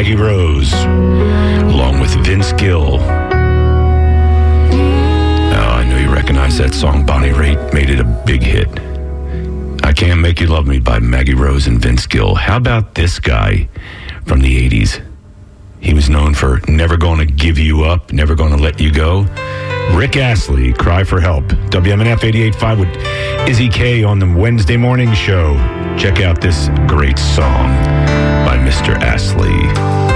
Maggie Rose, along with Vince Gill. I know you recognize that song. Bonnie Raitt made it a big hit. I Can't Make You Love Me by Maggie Rose and Vince Gill. How about this guy from the 80s? He was known for Never Gonna Give You Up, Never Gonna Let You Go. Rick Astley, Cry for Help. WMNF 88.5 with Izzy K on the Wednesday morning show. Check out this great song by Mr. Astley.